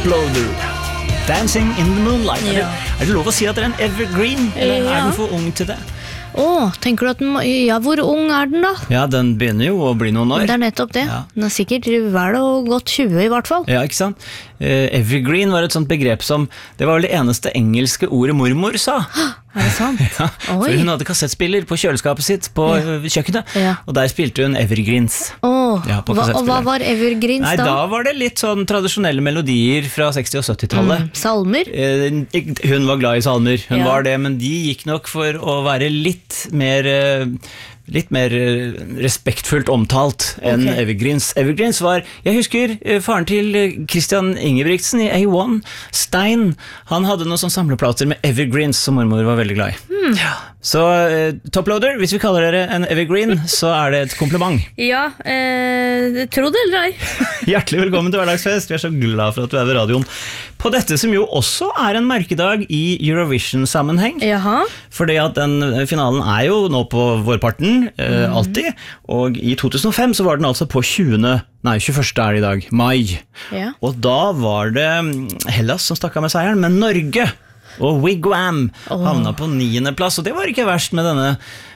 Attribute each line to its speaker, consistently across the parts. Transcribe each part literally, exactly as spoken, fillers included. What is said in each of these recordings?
Speaker 1: Toploader. Dancing in the Moonlight.
Speaker 2: Ja.
Speaker 1: Er, det, er det lov å si at det er en evergreen, eller
Speaker 2: Ja.
Speaker 1: er den for ung til det?
Speaker 2: Åh, tenker du at den må, ja, hvor ung er den da?
Speaker 1: Ja, den begynner jo å bli noen år.
Speaker 2: Det er nettopp det.
Speaker 1: Ja.
Speaker 2: Den er sikkert vel og godt tjue i hvert fall.
Speaker 1: Ja, ikke sant? Uh, evergreen var et sånt begrep som, det var vel det eneste engelske ordet mormor sa.
Speaker 2: Er det sant?
Speaker 1: Ja, for
Speaker 2: Oi.
Speaker 1: hun hadde kassettspiller på kjøleskapet sitt på
Speaker 2: Ja.
Speaker 1: uh, kjøkkenet,
Speaker 2: Ja.
Speaker 1: og der spilte hun evergreens.
Speaker 2: Åh,
Speaker 1: Ja, på
Speaker 2: hva, og hva
Speaker 1: kassettspilleren.
Speaker 2: var evergreens
Speaker 1: Nei,
Speaker 2: da?
Speaker 1: da var det litt sånn tradisjonelle melodier fra seksti- og syttitallet.
Speaker 2: Mm, salmer?
Speaker 1: Eh, ik- Hun var glad i salmer, hun
Speaker 2: Ja.
Speaker 1: var det, men de gikk nok for å være litt mer eh, litt mer eh, respektfullt omtalt enn
Speaker 2: Ok.
Speaker 1: Evergreens. Evergreens var, jeg husker eh, faren til eh, Christian Ingebrigtsen i A one, Stein, han hadde noen sånne samleplater med Evergreens som mormor var veldig glad i.
Speaker 2: Hmm.
Speaker 1: Ja. Så eh, Toploader, hvis vi kaller dere en Evergreen, så er det et kompliment.
Speaker 2: Ja, eh, tro det eller ei.
Speaker 1: Hjertelig velkommen til Hverdagsfest. Vi er så glad for at du er ved radioen. På dette som jo også er en merkedag i Eurovision-sammenheng.
Speaker 2: Jaha.
Speaker 1: Fordi at den finalen er jo nå på vårparten, eh, alltid. Og i to tusen og fem så var den altså på tjuende, nei, tjueførste er det i dag, mai.
Speaker 2: Ja.
Speaker 1: Og da var det mm, Hellas som stakk av med seieren, men Norge og Wigwam havna på niende plass, og det var ikke verst med denne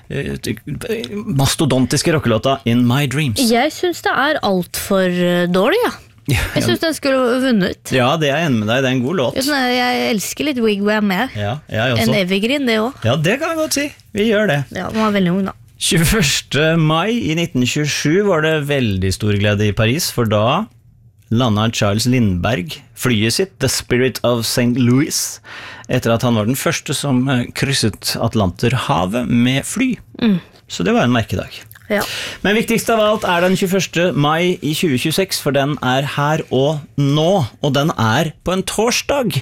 Speaker 1: eh, mastodontiske rockelåta In My Dreams.
Speaker 2: Jeg synes det er alt for eh, dårlig, ja. Jeg synes den skulle vunnet.
Speaker 1: Ja, det er jeg enig med deg, det er en god låt.
Speaker 2: Jeg, sånn, jeg elsker litt Wigwam med.
Speaker 1: Ja, jeg
Speaker 2: En
Speaker 1: også.
Speaker 2: evergreen, det også.
Speaker 1: Ja, det kan jeg godt si. Vi gjør det.
Speaker 2: Ja, den var veldig ung da.
Speaker 1: tjueførste mai i nitten tjuesju var det veldig stor glede i Paris, for da landet Charles Lindbergh flyet sitt, The Spirit of Saint Louis, etter at han var den første som eh, krysset Atlanterhavet med fly.
Speaker 2: Mm.
Speaker 1: Så det var en merkedag.
Speaker 2: Ja.
Speaker 1: Men viktigst av alt er den tjueførste mai i tjue tjueseks, for den er her og nå, og den er på en torsdag.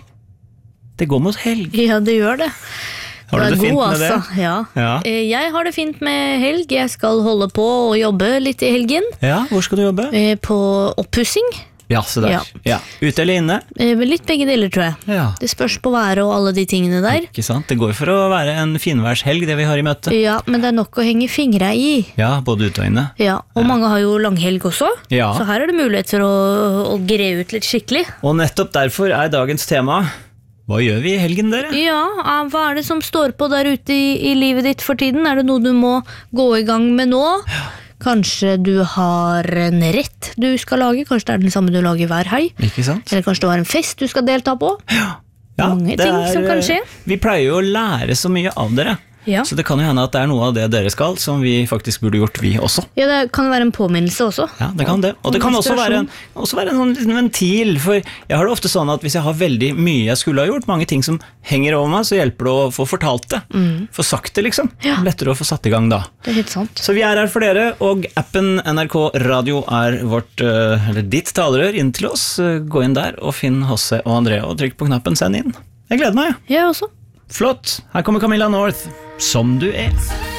Speaker 1: Det går mot helg.
Speaker 2: Ja, det gjør det.
Speaker 1: Har du
Speaker 2: er
Speaker 1: det fint
Speaker 2: god,
Speaker 1: med det?
Speaker 2: altså. Ja.
Speaker 1: Ja.
Speaker 2: Eh, Jeg har det fint med helg. Jeg skal holde på og jobbe litt i helgen.
Speaker 1: Ja, hvor skal du jobbe?
Speaker 2: Eh, På oppussing.
Speaker 1: Ja, se der.
Speaker 2: Ja.
Speaker 1: Ja. Ute eller inne?
Speaker 2: Eh, Litt begge deler, tror jeg.
Speaker 1: Ja.
Speaker 2: Det spørs på været og alle de tingene der.
Speaker 1: Ikke sant? Det går for å være en finværshelg, det vi har i møte.
Speaker 2: Ja, men det er nok å henge fingre i.
Speaker 1: Ja, både ute og inne.
Speaker 2: Ja, og mange har jo langhelg også.
Speaker 1: Ja.
Speaker 2: Så her er det mulighet for å, å gre ut litt skikkelig.
Speaker 1: Og nettopp derfor er dagens tema: hva gjør vi i helgen, dere?
Speaker 2: Ja, ah, hva er det som står på der ute i, i livet ditt for tiden? Er det noe du må gå i gang med nå? Kanskje du har en rett du skal lage? Kanskje det er den samme du lager hver helg?
Speaker 1: Ikke sant?
Speaker 2: Eller kanskje du har en fest du skal delta på?
Speaker 1: Ja,
Speaker 2: Mange
Speaker 1: det
Speaker 2: ting som kan skje.
Speaker 1: Vi pleier jo å lære så mye av dere.
Speaker 2: Ja.
Speaker 1: Så det kan jo hende at det er noe av det dere skal som vi faktisk burde gjort, vi også.
Speaker 2: Ja, det kan være en påminnelse også.
Speaker 1: Ja, det kan det. Og det kan også være en, også være en sånn liten ventil, for jeg har det ofte sånn at hvis jeg har veldig mye jeg skulle ha gjort, mange ting som henger over meg, så hjelper det å få fortalt det. Få sagt det, liksom.
Speaker 2: Ja.
Speaker 1: Lettere å få satt i gang da.
Speaker 2: Det er helt sant.
Speaker 1: Så vi er her for dere, og appen N R K Radio er vårt, eh, eller ditt talerør inn til oss. Eh, Gå inn der og finn Hasse og Andrea og trykk på knappen send inn. Jeg gleder meg.
Speaker 2: Jeg også.
Speaker 1: Flott. Her kommer Camilla North, Som du er.